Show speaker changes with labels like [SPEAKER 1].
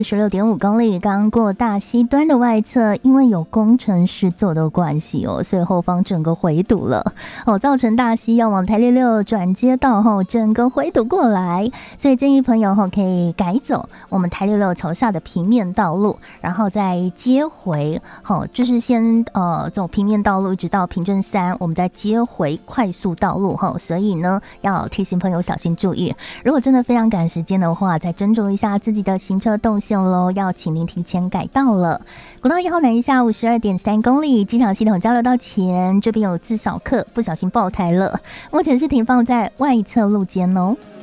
[SPEAKER 1] 16.5公里，刚过大溪端的外侧，因为有工程师做的关系所以后方整个回堵了造成大溪要往台66转接道后整个回堵过来，所以建议朋友可以改走我们台66桥下的平面道路，然后再接回就是先走平面道路一直到平镇3，我们再接回快速道路所以呢要提醒朋友小心注意，如果真的非常赶时间的话，再斟酌一下自己的行车动线咯，要请您提前改道了。国道1号南下52.3公里，机场系统交流道前这边有自扫客不小心爆胎了，目前是停放在外侧路肩哦。